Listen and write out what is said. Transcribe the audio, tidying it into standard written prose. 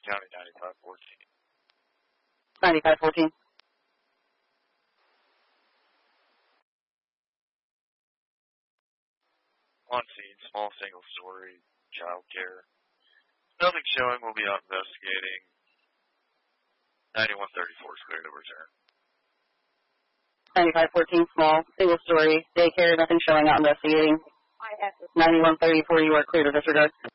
County 9514. 9514. On scene, small single-story child care. Nothing showing. We'll be out investigating. 9134 is clear to return. 9514, small single-story daycare. Nothing showing, out investigating. 9134, you are clear to disregard.